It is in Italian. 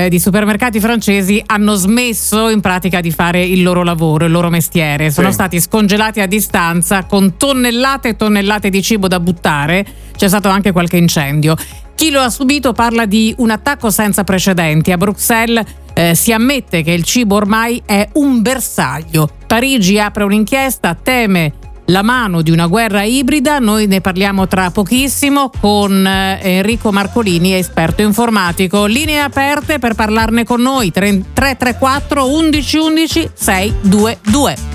di supermercati francesi hanno smesso in pratica di fare il loro lavoro, il loro mestiere. Sono stati scongelati a distanza con tonnellate e tonnellate di cibo da buttare. C'è stato anche qualche incendio. Chi lo ha subito parla di un attacco senza precedenti. A Bruxelles si ammette che il cibo ormai è un bersaglio. Parigi apre un'inchiesta, teme la mano di una guerra ibrida. Noi ne parliamo tra pochissimo con Enrico Marcolini, esperto informatico. Linee aperte per parlarne con noi, 334 11 11 622.